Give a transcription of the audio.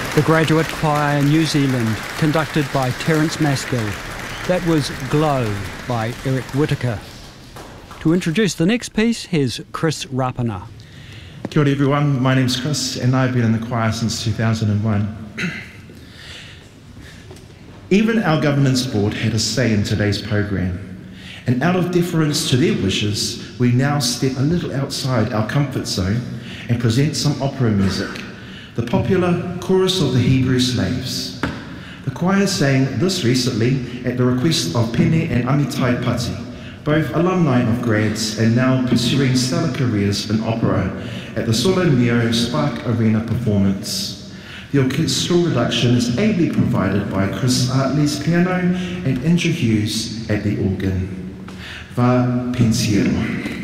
The Graduate Choir New Zealand, conducted by Terence Maskill. That was Glow by Eric Whittaker. To introduce the next piece, here's Chris Rapana. Kia ora everyone, my name's Chris and I've been in the choir since 2001. Even our governance board had a say in today's program. And out of deference to their wishes, we now step a little outside our comfort zone and present some opera music, the popular Chorus of the Hebrew Slaves. The choir sang this recently at the request of Pene and Amitai Pati, both alumni of Grads and now pursuing stellar careers in opera at the Solo Mio Spark Arena performance. The orchestral reduction is ably provided by Chris Hartley's piano and Andrew Hughes at the organ. Va pensiero.